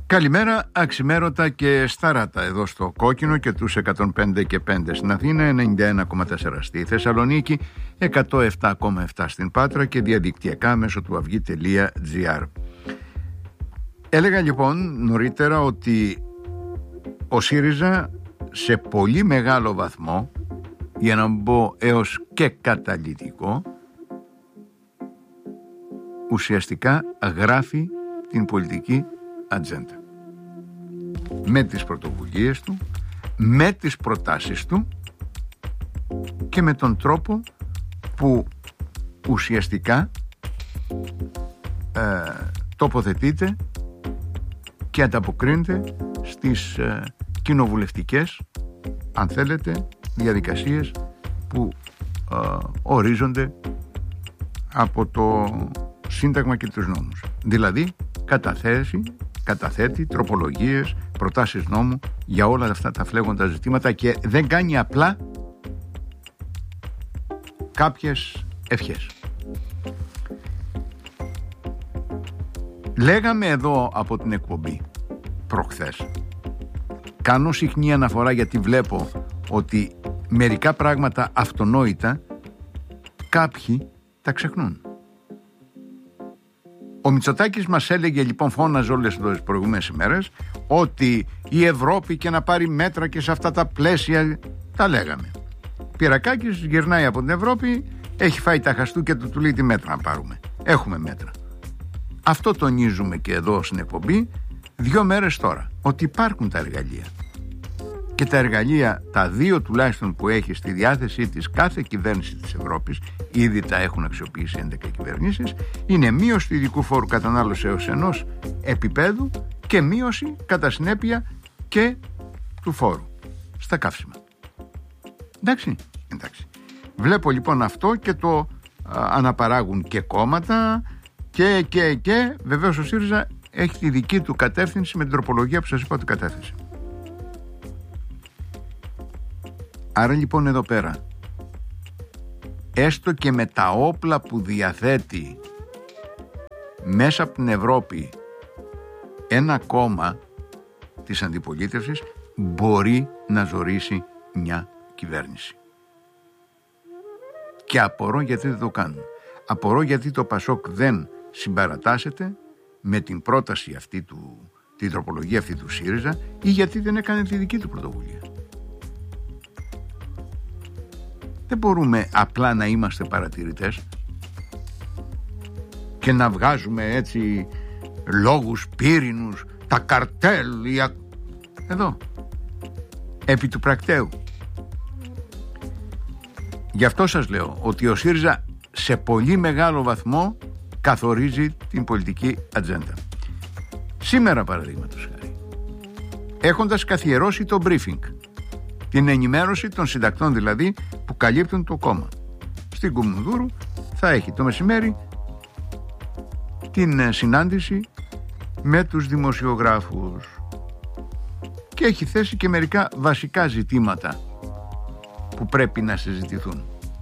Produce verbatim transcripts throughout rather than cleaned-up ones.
Καλημέρα, αξιμέρωτα και σταράτα εδώ στο Κόκκινο και τους εκατόν πέντε και πέντε στην Αθήνα, ενενήντα ένα κόμμα τέσσερα στη Θεσσαλονίκη, εκατόν επτά κόμμα επτά στην Πάτρα και διαδικτυακά μέσω του αυγή τελεία τζι άρ. Έλεγα λοιπόν νωρίτερα ότι ο ΣΥΡΙΖΑ σε πολύ μεγάλο βαθμό, για να μπω έως και καταλυτικό, ουσιαστικά γράφει την πολιτική ατζέντα με τις πρωτοβουλίες του, με τις προτάσεις του και με τον τρόπο που ουσιαστικά ε, τοποθετείται και ανταποκρίνεται στις ε, κοινοβουλευτικές, αν θέλετε, διαδικασίες που ε, ορίζονται από το Σύνταγμα και τους νόμους. Δηλαδή καταθέσει, καταθέτει τροπολογίες, προτάσεις νόμου για όλα αυτά τα φλέγοντα ζητήματα και δεν κάνει απλά κάποιες ευχές. Λέγαμε εδώ από την εκπομπή προχθές, κάνω συχνή αναφορά γιατί βλέπω ότι μερικά πράγματα αυτονόητα κάποιοι τα ξεχνούν. Ο Μητσοτάκης μας έλεγε λοιπόν, φώναζε όλες τις προηγούμενες ημέρες, ότι η Ευρώπη και να πάρει μέτρα και σε αυτά τα πλαίσια, τα λέγαμε. Πυρακάκης γυρνάει από την Ευρώπη, έχει φάει τα χαστού και του του λέει τι μέτρα να πάρουμε. Έχουμε μέτρα. Αυτό τονίζουμε και εδώ στην εκπομπή δύο μέρες τώρα, ότι υπάρχουν τα εργαλεία. Και τα εργαλεία, τα δύο τουλάχιστον που έχει στη διάθεσή της κάθε κυβέρνηση της Ευρώπης, ήδη τα έχουν αξιοποιήσει έντεκα κυβερνήσεις, είναι μείωση του ειδικού φόρου κατανάλωσης ενός επίπεδου και μείωση κατά συνέπεια και του φόρου στα καύσιμα. Εντάξει, εντάξει. Βλέπω λοιπόν αυτό και το α, αναπαράγουν και κόμματα και και και βεβαίως ο ΣΥΡΙΖΑ έχει τη δική του κατεύθυνση με την τροπολογία που σας είπα ότι κατέθεσε. Άρα λοιπόν εδώ πέρα, έστω και με τα όπλα που διαθέτει μέσα από την Ευρώπη ένα κόμμα της αντιπολίτευσης, μπορεί να ζωρίσει μια κυβέρνηση. Και απορώ γιατί δεν το κάνουν. Απορώ γιατί το Πασόκ δεν συμπαρατάσσεται με την πρόταση αυτή του, την τροπολογία αυτή του ΣΥΡΙΖΑ, ή γιατί δεν έκανε τη δική του πρωτοβουλία. Δεν μπορούμε απλά να είμαστε παρατηρητές και να βγάζουμε έτσι λόγους πύρινους, τα καρτέλ, εδώ, επί του πρακτέου. Γι' αυτό σας λέω ότι ο ΣΥΡΙΖΑ σε πολύ μεγάλο βαθμό καθορίζει την πολιτική ατζέντα. Σήμερα παραδείγματος χάρη, έχοντας καθιερώσει το briefing, την ενημέρωση των συντακτών δηλαδή που καλύπτουν το κόμμα, στην Κουμουνδούρου θα έχει το μεσημέρι την συνάντηση με τους δημοσιογράφους και έχει θέσει και μερικά βασικά ζητήματα που πρέπει να συζητηθούν,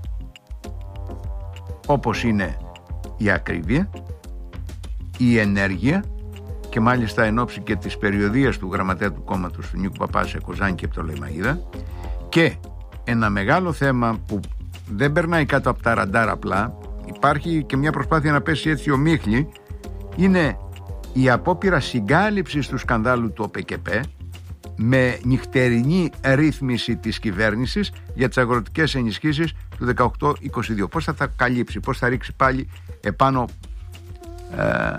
όπως είναι η ακρίβεια, η ενέργεια, και μάλιστα εν ώψη και της περιοδίας του γραμματέα του κόμματος του Νίκου Παπά σε Κοζάνη και Πτολεμαΐδα, και ένα μεγάλο θέμα που δεν περνάει κάτω από τα ραντάρ απλά, υπάρχει και μια προσπάθεια να πέσει έτσι ομίχλη, είναι η απόπειρα συγκάλυψης του σκανδάλου του ΟΠΕΚΕΠΕ με νυχτερινή ρύθμιση της κυβέρνησης για τις αγροτικές ενισχύσεις του δεκαοκτώ είκοσι δύο. Πώς θα τα καλύψει, πώς θα ρίξει πάλι επάνω ε,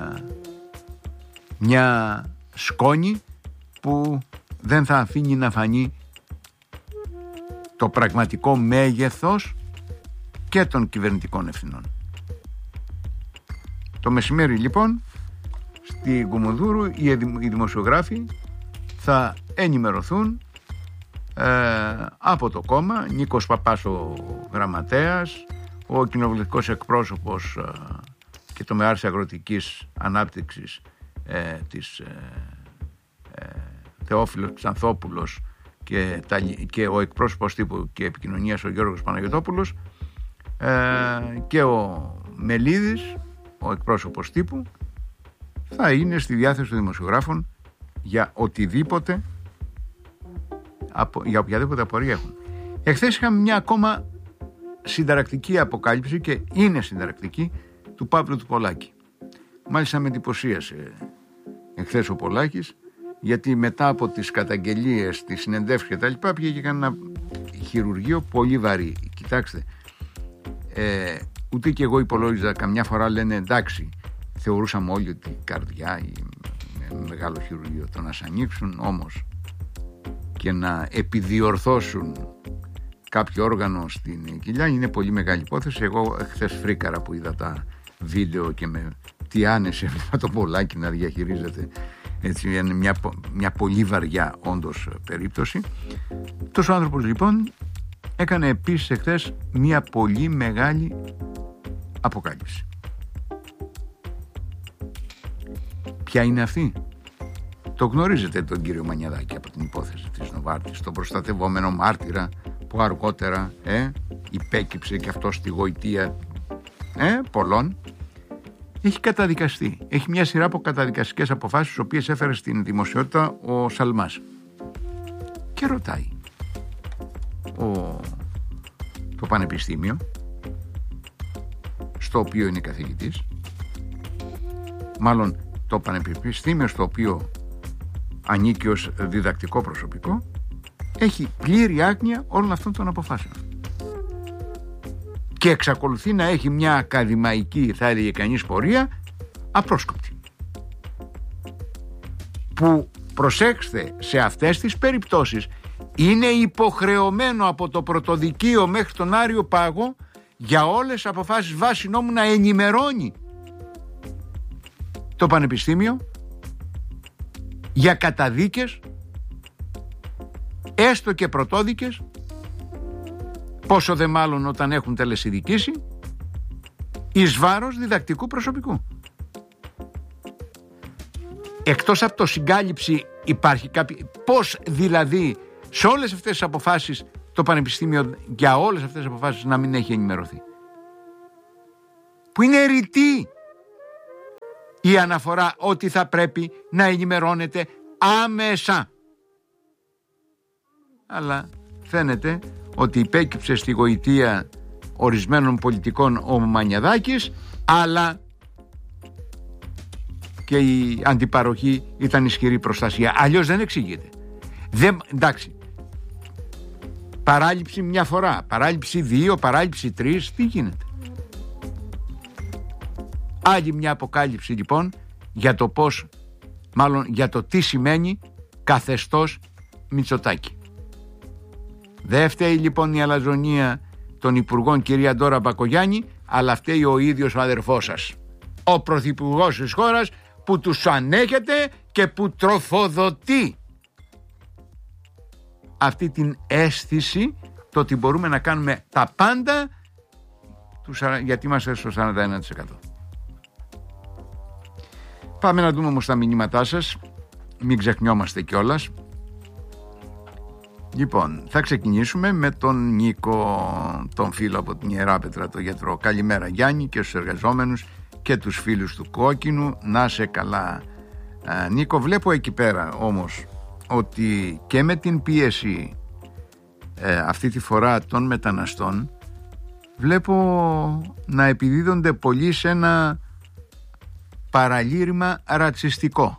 μια σκόνη που δεν θα αφήνει να φανεί το πραγματικό μέγεθος και των κυβερνητικών ευθυνών. Το μεσημέρι λοιπόν στη Κουμουνδούρου οι δημοσιογράφοι θα ενημερωθούν ε, από το κόμμα, Νίκος Παπάς ο γραμματέας, ο κοινοβουλευτικός εκπρόσωπος ε, και το Μεάρση Αγροτικής Ανάπτυξης ε, της ε, ε, Θεόφιλος Ξανθόπουλος και, τα, και ο εκπρόσωπος τύπου και επικοινωνίας ο Γιώργος Παναγιωτόπουλος ε, και ο Μελίδης, ο εκπρόσωπος τύπου, θα είναι στη διάθεση των δημοσιογράφων για οτιδήποτε, για οποιαδήποτε απορία έχουν. Εχθές είχαμε μια ακόμα συνταρακτική αποκάλυψη, και είναι συνταρακτική, του Παύλου του Πολάκη. Μάλιστα με εντυπωσίασε εχθές ο Πολάκης, γιατί μετά από τις καταγγελίες, τις συνεντεύξεις και τα λοιπά, πήγε και έκανε ένα χειρουργείο πολύ βαρύ. Κοιτάξτε, ε, ούτε και εγώ υπολόγιζα, καμιά φορά λένε εντάξει, θεωρούσαμε όλοι ότι η καρδιά ή μεγάλο χειρουργείο, το να σ' ανοίξουν όμως και να επιδιορθώσουν κάποιο όργανο στην κοιλιά είναι πολύ μεγάλη υπόθεση. Εγώ χθες φρίκαρα που είδα τα βίντεο και με τι άνεση με το Πολάκη να διαχειρίζεται. Έτσι, είναι μια, μια πολύ βαριά όντως περίπτωση. Αυτός ο άνθρωπος λοιπόν έκανε επίσης εχθές μια πολύ μεγάλη αποκάλυψη. Ποια είναι αυτή? Το γνωρίζετε τον κύριο Μανιαδάκη από την υπόθεση της Νοβάρτης, τον προστατευόμενο μάρτυρα που αργότερα ε, υπέκυψε και αυτό στη γοητεία ε, πολλών. Έχει καταδικαστεί. Έχει μια σειρά από καταδικαστικές αποφάσεις, τις οποίες έφερε στην δημοσιότητα ο Σαλμάς. Και ρωτάει ο, το πανεπιστήμιο, στο οποίο είναι καθηγητής, μάλλον το πανεπιστήμιο στο οποίο ανήκει ως διδακτικό προσωπικό, έχει πλήρη άγνοια όλων αυτών των αποφάσεων. Και εξακολουθεί να έχει μια ακαδημαϊκή, θα έλεγε κανείς, πορεία απρόσκοπτη. Που, προσέξτε, σε αυτές τις περιπτώσεις είναι υποχρεωμένο από το πρωτοδικείο μέχρι τον Άριο Πάγο για όλες τις αποφάσεις βάση νόμου να ενημερώνει το πανεπιστήμιο για καταδίκες, έστω και πρωτόδικες, πόσο δε μάλλον όταν έχουν τελεσιδικήσει, εις βάρος διδακτικού προσωπικού. Εκτός από το συγκάλυψη υπάρχει κάποιο... Πώς δηλαδή σε όλες αυτές τις αποφάσεις το πανεπιστήμιο για όλες αυτές τις αποφάσεις να μην έχει ενημερωθεί? Που είναι ρητή η αναφορά ότι θα πρέπει να ενημερώνεται άμεσα. Αλλά φαίνεται ότι υπέκυψε στη γοητεία ορισμένων πολιτικών ο Μανιαδάκης, αλλά και η αντιπαροχή ήταν ισχυρή προστασία. Αλλιώς δεν εξηγείται. Δεν, εντάξει, παράληψη μια φορά, παράληψη δύο, παράληψη τρεις, τι γίνεται? Άλλη μια αποκάλυψη λοιπόν για το πώς, μάλλον για το τι σημαίνει καθεστώς Μητσοτάκη. Δεν φταίει λοιπόν η αλαζονία των υπουργών κυρία Ντόρα Μπακογιάννη, αλλά φταίει ο ίδιος ο αδερφός σας, ο πρωθυπουργός της χώρας, που τους ανέχεται και που τροφοδοτεί αυτή την αίσθηση το ότι μπορούμε να κάνουμε τα πάντα, γιατί είμαστε στο σαράντα ένα τοις εκατό. Πάμε να δούμε όμως τα μηνύματά σας, μην ξεχνιόμαστε κιόλας. Λοιπόν, θα ξεκινήσουμε με τον Νίκο, τον φίλο από την Ιεράπετρα, τον γιατρό. Καλημέρα Γιάννη και στους εργαζόμενους και τους φίλους του Κόκκινου, να σε καλά. Α, Νίκο, βλέπω εκεί πέρα όμως ότι και με την πίεση ε, αυτή τη φορά των μεταναστών, βλέπω να επιδίδονται πολύ σε ένα παραλήρημα ρατσιστικό.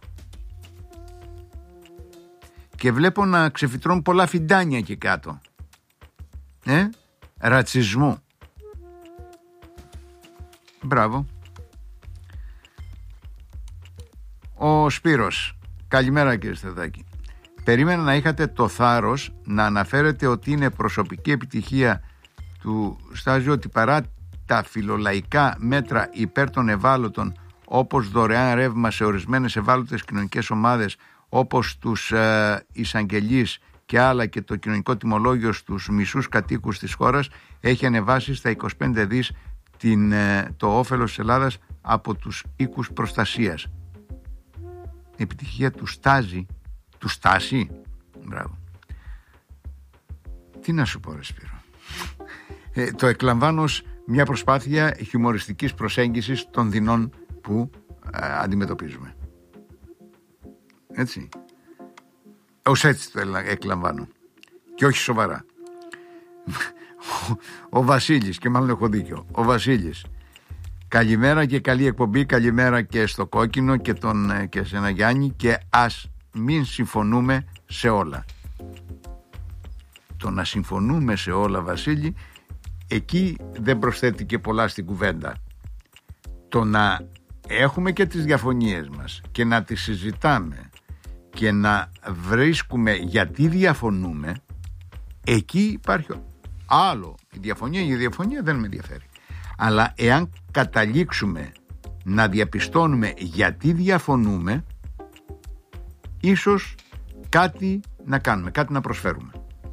Και βλέπω να ξεφυτρώνουν πολλά φιντάνια εκεί κάτω. Ε, ρατσισμού. Μπράβο. Ο Σπύρος. Καλημέρα κύριε Στεδάκη. Περίμενα να είχατε το θάρρος να αναφέρετε ότι είναι προσωπική επιτυχία του Στάζη ότι παρά τα φιλολαϊκά μέτρα υπέρ των ευάλωτων, όπως δωρεάν ρεύμα σε ορισμένες ευάλωτες κοινωνικές ομάδες, όπως τους ε, εισαγγελείς και άλλα, και το κοινωνικό τιμολόγιο στους μισούς κατοίκους της χώρας, έχει ανεβάσει στα είκοσι πέντε δις την, ε, το όφελος της Ελλάδας από τους οίκους προστασίας. Επιτυχία του Στάζη. Του Στάση. Μπράβο. Τι να σου πω ρε Σπύρο. Ε, το εκλαμβάνω ως μια προσπάθεια χιουμοριστικής προσέγγισης των δεινών που ε, αντιμετωπίζουμε. Έτσι. Ως έτσι το εκλαμβάνω. Και όχι σοβαρά. Ο, ο Βασίλης, και μάλλον έχω δίκιο, ο Βασίλης. Καλημέρα και καλή εκπομπή. Καλημέρα και στο Κόκκινο και, τον, και σε ένα Γιάννη. Και ας μην συμφωνούμε σε όλα. Το να συμφωνούμε σε όλα, Βασίλη, εκεί δεν προσθέτει και πολλά στην κουβέντα. Το να έχουμε και τις διαφωνίες μας και να τις συζητάμε και να βρίσκουμε γιατί διαφωνούμε, εκεί υπάρχει άλλο. Η διαφωνία, η διαφωνία δεν με ενδιαφέρει. Αλλά εάν καταλήξουμε να διαπιστώνουμε γιατί διαφωνούμε, ίσως κάτι να κάνουμε, κάτι να προσφέρουμε.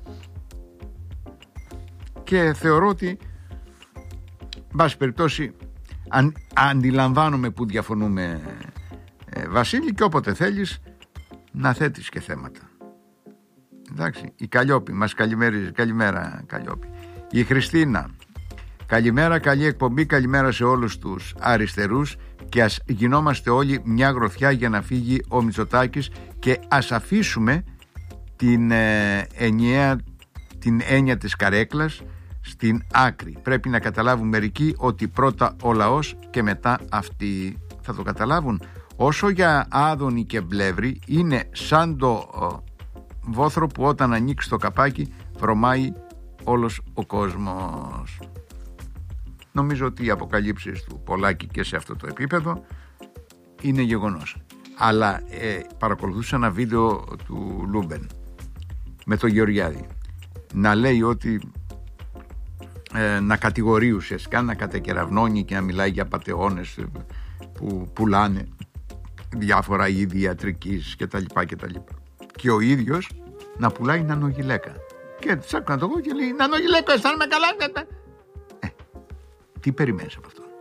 Και θεωρώ ότι, μπάση περιπτώσει, αν, αντιλαμβάνομαι που διαφωνούμε, ε, Βασίλη, και όποτε θέλεις να θέτεις και θέματα. Εντάξει, η Καλλιόπη μας καλημέρι, καλημέρα Καλλιόπη. Η Χριστίνα, καλημέρα, καλή εκπομπή, καλημέρα σε όλους τους αριστερούς και ας γινόμαστε όλοι μια γροθιά για να φύγει ο Μητσοτάκης και ας αφήσουμε την, ε, ενιαία, την έννοια της καρέκλας στην άκρη. Πρέπει να καταλάβουν μερικοί ότι πρώτα ο λαός και μετά αυτοί. Θα το καταλάβουν. Όσο για Άδωνη και Μπλεύρη, είναι σαν το βόθρο που όταν ανοίξει το καπάκι βρωμάει όλος ο κόσμος. Νομίζω ότι οι αποκαλύψεις του Πολάκη και σε αυτό το επίπεδο είναι γεγονός. Αλλά ε, παρακολουθούσα ένα βίντεο του Λούμπεν με τον Γεωργιάδη να λέει ότι ε, να κατηγορεί ουσιαστικά, να κατακεραυνώνει και να μιλάει για πατεώνες που πουλάνε διάφορα είδη ιατρικής και τα λοιπά και τα λοιπά. Και ο ίδιος να πουλάει νανογυλαίκα. Και της άκουνα το εγώ και λέει νανογυλαίκα, αισθάνομαι καλά. Ε, τι περιμένεις από αυτό?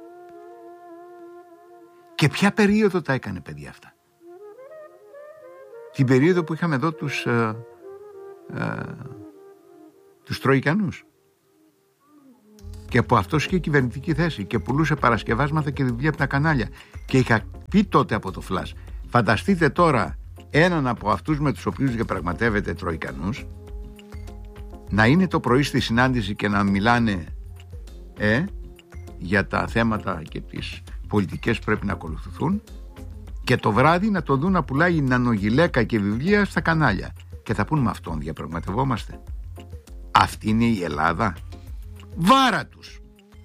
Και ποια περίοδο τα έκανε, παιδιά, αυτά? Την περίοδο που είχαμε εδώ τους ε, ε, τους Τροϊκανούς. Και από αυτός είχε κυβερνητική θέση και πουλούσε παρασκευάσματα και βιβλία από τα κανάλια. Και είχα πει τότε από το Flash, φανταστείτε τώρα έναν από αυτούς με τους οποίους διαπραγματεύεται Τροϊκανούς να είναι το πρωί στη συνάντηση και να μιλάνε ε, για τα θέματα και τις πολιτικές που πρέπει να ακολουθηθούν, και το βράδυ να το δουν να πουλάει νανογυλαίκα και βιβλία στα κανάλια. Και θα πούν, με αυτόν διαπραγματευόμαστε? Αυτή είναι η Ελλάδα? Βάρα τους.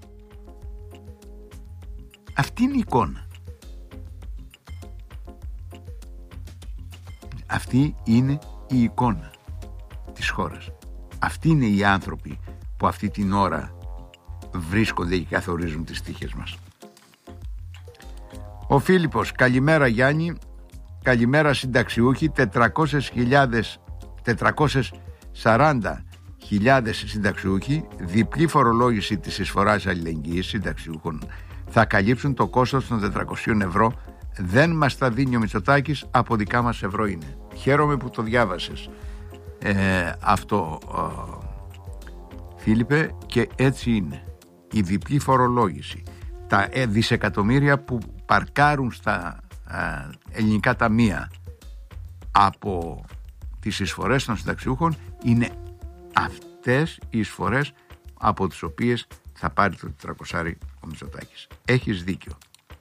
Αυτή είναι η εικόνα. Αυτή είναι η εικόνα της χώρας. Αυτοί είναι οι άνθρωποι που αυτή την ώρα βρίσκονται και καθορίζουν τις τύχες μας. Ο Φίλιππος, καλημέρα Γιάννη, καλημέρα συνταξιούχοι, τετρακόσιες σαράντα χιλιάδες συνταξιούχοι, διπλή φορολόγηση της εισφοράς αλληλεγγύης συνταξιούχων θα καλύψουν το κόστος των τετρακοσίων ευρώ. Δεν μας τα δίνει ο Μητσοτάκης, από δικά μας ευρώ είναι. Χαίρομαι που το διάβασες ε, αυτό ε, Φίλιππε, και έτσι είναι. Η διπλή φορολόγηση, τα ε, δισεκατομμύρια που παρκάρουν στα ε, ελληνικά ταμεία από τις εισφορές των συνταξιούχων, είναι αυτές οι εισφορές από τις οποίες θα πάρει το τετρακόσια ο Μητσοτάκης. Έχεις δίκιο.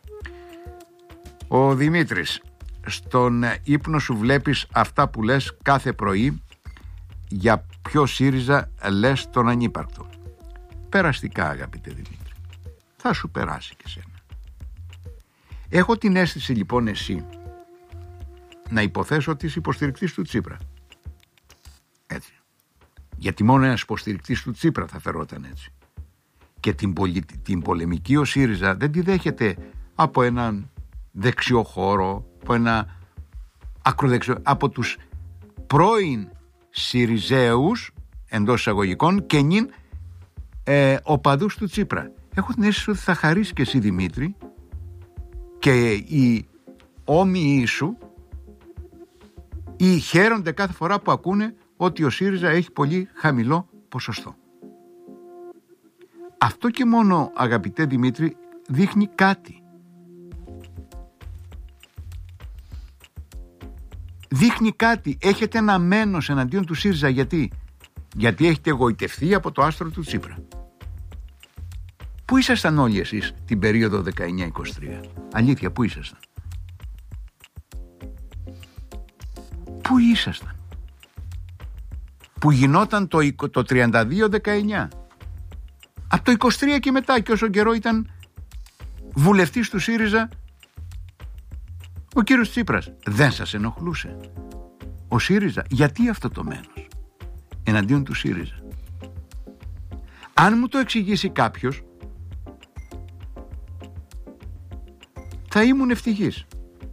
Ο Δημήτρης, στον ύπνο σου βλέπεις αυτά που λες κάθε πρωί? Για ποιο ΣΥΡΙΖΑ λες τον ανύπαρκτο? Περαστικά, αγαπητέ Δημήτρη, θα σου περάσει και σένα. Έχω την αίσθηση λοιπόν εσύ να υποθέσω ότι είσαι υποστηρικτής του Τσίπρα. Έτσι. Γιατί μόνο ένας υποστηρικτής του Τσίπρα θα φερόταν έτσι. Και την, πολι... την πολεμική ο ΣΥΡΙΖΑ δεν τη δέχεται από έναν δεξιό χώρο, από ένα ακροδεξιό, από τους πρώην ΣΥΡΙΖΑΙους εντός εισαγωγικών και νυν ε, οπαδούς του Τσίπρα. Έχω την αίσθηση ότι θα χαρίσει και εσύ, Δημήτρη, και οι όμοιοι σου ή χαίρονται κάθε φορά που ακούνε ότι ο ΣΥΡΙΖΑ έχει πολύ χαμηλό ποσοστό. Αυτό και μόνο, αγαπητέ Δημήτρη, δείχνει κάτι. δείχνει κάτι. Έχετε ένα μένος εναντίον του ΣΥΡΙΖΑ. Γιατί? Γιατί έχετε εγωιτευθεί από το άστρο του Τσίπρα. Πού ήσασταν όλοι εσείς την περίοδο δεκαεννιά είκοσι τρία? Αλήθεια, πού ήσασταν? Πού ήσασταν? Που γινόταν το, το τριάντα δύο δεκαεννιά. Από το είκοσι τρία και μετά, και όσο καιρό ήταν βουλευτής του ΣΥΡΙΖΑ ο κύριος Τσίπρας, δεν σας ενοχλούσε ο ΣΥΡΙΖΑ? Γιατί αυτό το μένος εναντίον του ΣΥΡΙΖΑ? Αν μου το εξηγήσει κάποιος, θα ήμουν ευτυχής.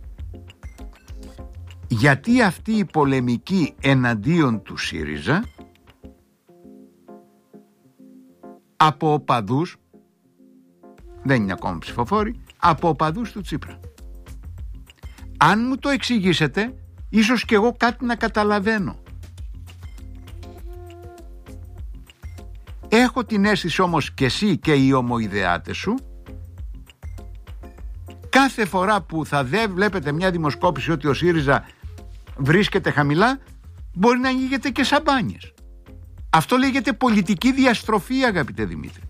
Γιατί αυτή η πολεμική εναντίον του ΣΥΡΙΖΑ από οπαδούς, δεν είναι ακόμα ψηφοφόροι, από οπαδούς του Τσίπρα. Αν μου το εξηγήσετε, ίσως και εγώ κάτι να καταλαβαίνω. Έχω την αίσθηση όμως και εσύ και οι ομοειδεάτες σου, κάθε φορά που θα δεν βλέπετε μια δημοσκόπηση ότι ο ΣΥΡΙΖΑ βρίσκεται χαμηλά, μπορεί να ανοίγετε και σαμπάνιες. Αυτό λέγεται πολιτική διαστροφή, αγαπητέ Δημήτρη.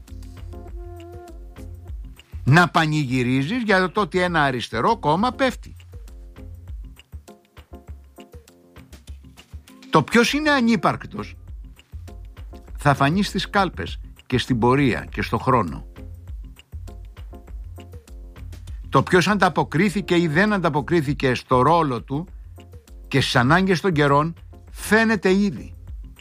Να πανηγυρίζεις για το ότι ένα αριστερό κόμμα πέφτει. Το ποιος είναι ανύπαρκτος θα φανεί στις κάλπες και στην πορεία και στο χρόνο. Το ποιος ανταποκρίθηκε ή δεν ανταποκρίθηκε στο ρόλο του και στις ανάγκες των καιρών φαίνεται ήδη.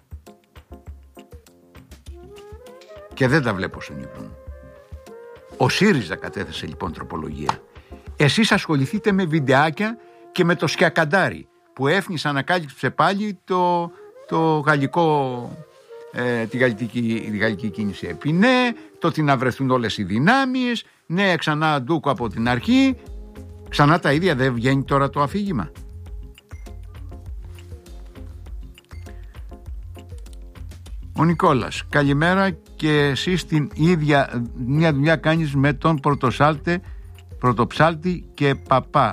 Και δεν τα βλέπω στον ύπνο μου. Ο ΣΥΡΙΖΑ κατέθεσε λοιπόν τροπολογία. Εσείς ασχοληθείτε με βιντεάκια και με το σκιακαντάρι που έφνης ανακάλυψε πάλι το, το γαλλικό, ε, τη, γαλλική, τη γαλλική κίνηση επί ναι, το ότι να βρεθούν όλες οι δυνάμεις, ναι, ξανά ντούκο από την αρχή, ξανά τα ίδια. Δεν βγαίνει τώρα το αφήγημα? Ο Νικόλας, καλημέρα, και εσύ την ίδια μια δουλειά κάνεις με τον πρωτοσάλτε, πρωτοψάλτη και παπά.